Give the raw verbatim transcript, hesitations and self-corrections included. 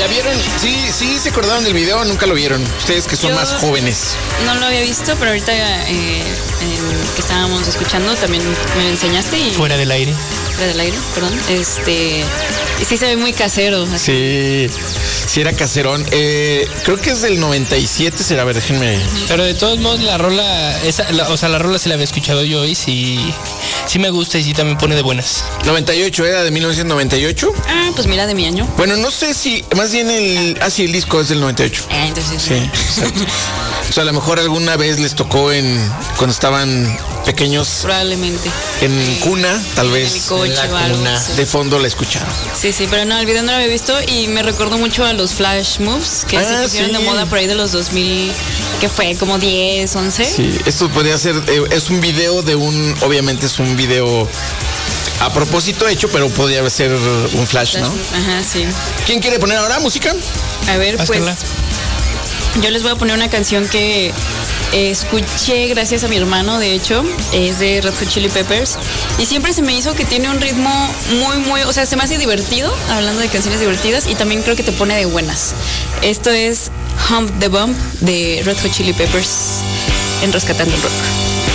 ¿Ya vieron? Sí, sí, se acordaron del video, nunca lo vieron. Ustedes que son Yo más jóvenes. No lo había visto, pero ahorita eh, en- que estábamos escuchando también me lo enseñaste y Fuera del aire. fuera del aire, perdón. Este, y sí se ve muy casero. Así. Sí, sí era caserón. Eh, creo que es del noventa y siete, será, a ver, déjenme. Pero de todos modos, la rola, esa, la- o sea, la rola se la había escuchado yo y sí, sí me gusta y sí también pone de buenas. noventa y ocho, era de mil novecientos noventa y ocho. Ah, pues mira, de mi año. Bueno, no sé si, más bien el, ah, sí, el disco es del noventa y ocho. Ah, entonces Sí, exacto. O sea, a lo mejor alguna vez les tocó en, cuando estaban pequeños, probablemente. en cuna, tal En vez. el coche en la o algo, cuna, sí. de fondo la escucharon. Sí, sí, pero no, el video no lo había visto y me recordó mucho a los Flash Moves que Ah, se pusieron sí. de moda por ahí de los dos mil, que fue como diez, once. Sí, esto podría ser, eh, es un video de un, obviamente es un video a propósito hecho, pero podría ser un flash, ¿no? Ajá, sí. ¿Quién quiere poner ahora música? A ver, pues Pásala. yo les voy a poner una canción que eh, escuché gracias a mi hermano, de hecho, es de Red Hot Chili Peppers y siempre se me hizo que tiene un ritmo muy, muy, o sea, se me hace divertido, hablando de canciones divertidas y también creo que te pone de buenas. Esto es Hump the Bump de Red Hot Chili Peppers en Rescatando el Rock.